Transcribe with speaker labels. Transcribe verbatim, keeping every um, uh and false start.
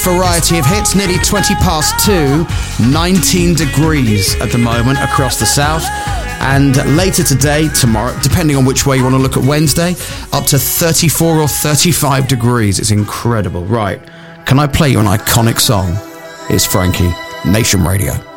Speaker 1: variety of hits, nearly twenty past two, nineteen degrees at the moment across the south. And later today, tomorrow, depending on which way you want to look at Wednesday, up to thirty-four or thirty-five degrees. It's incredible. Right, can I play you an iconic song? It's Frankie, Nation Radio.